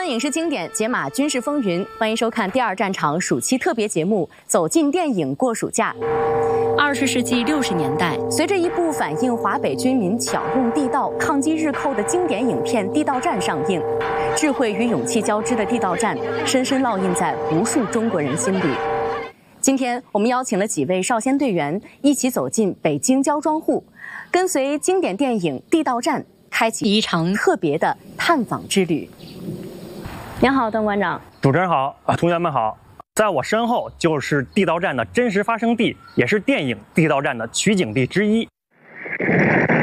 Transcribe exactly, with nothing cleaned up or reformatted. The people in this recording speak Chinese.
影视经典，解码军事风云。欢迎收看第二战场暑期特别节目《走进电影过暑假》。二十世纪六十年代，随着一部反映华北军民巧用地道、抗击日寇的经典影片《地道战》上映，智慧与勇气交织的地道战深深烙印在无数中国人心里。今天，我们邀请了几位少先队员一起走进北京焦庄户，跟随经典电影《地道战》，开启一场特别的探访之旅。您好，段馆长。 主持人好，同学们好。在我身后就是地道战的真实发生地，也是电影《地道战》的取景地之一。